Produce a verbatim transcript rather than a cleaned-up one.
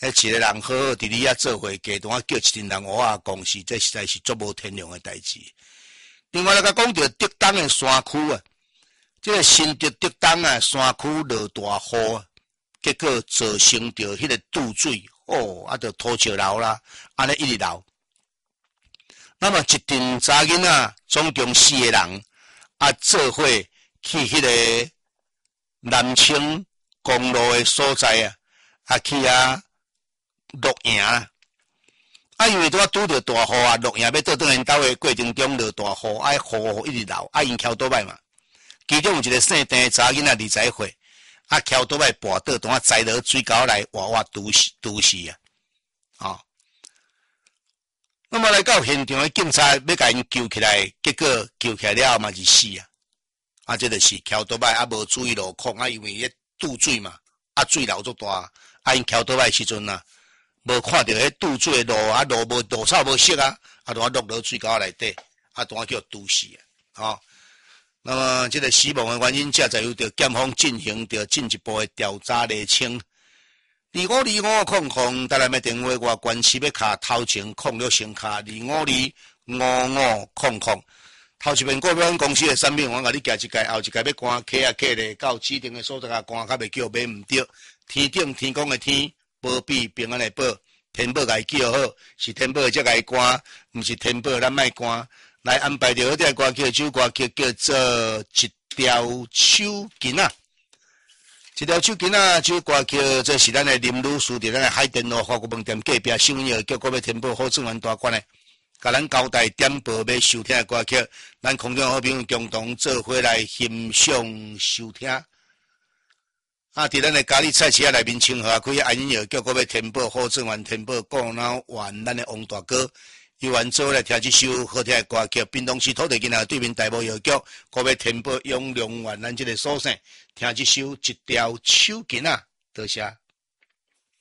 迄一个人好好伫你遐做伙，加同我叫一群人蚵仔公司，这实在是足无天良的代志。另外来甲讲到德东的山区啊，这个新竹德东啊山区落大雨啊，结果造成着迄个堵水，哦，啊，着土石流啦，安尼一直流。那么一群查囡仔，总共四个人啊，做伙去迄个南清公路的所在啊，啊去啊录影啊。啊，因为拄啊拄着大雨啊，录影要倒转因兜的过程中落大雨，啊雨一直流，啊因翘倒摆嘛。其中有一个姓郑的查囡仔二十岁，啊翘倒摆跋倒，当啊栽落水沟内，活活毒死毒死啊！哦，那么来到现场的警察要甲因救起来，结果救起来了嘛是死啊！啊，这就是翘倒摆啊无注意路况啊，因为迄堵水嘛，啊水流足大，啊因翘倒摆时阵啊。无看到迄堵水的路啊，路无路草无色啊，啊，当落落水沟内底，啊，当叫堵死啊！哦，那么这个死亡的原因，则由着检方进行着进一步的调查厘清。二五二五空空，台南的电话外关系要卡头前空了先卡二五二五五空空。头一遍股票公司的产品，我甲你寄一届，后一届要关客啊客咧，到指定的所在啊关，较袂叫买唔着。天顶天公的天。保庇平安的保，天保甲伊叫好，是天保才甲伊关，毋是天保咱莫关。来安排着好条歌曲，首歌曲叫做一条手巾啊，一条手巾啊，首歌曲这是咱的林女士伫咱的海淀路花国饭店隔壁收银叫各位天保好正元大官的，甲咱交代点播要收听的歌曲，咱空中好朋友共同做伙来欣赏收听。啊！伫咱的咖喱菜市啊内面清河开安营药，叫各位天保好正元天保过脑丸，咱的王大哥，伊完做来听这首好听的歌曲。滨东市土地囡仔对面大埔药局，各位天保永良丸，咱这个所省听这首一条手巾啊，多谢。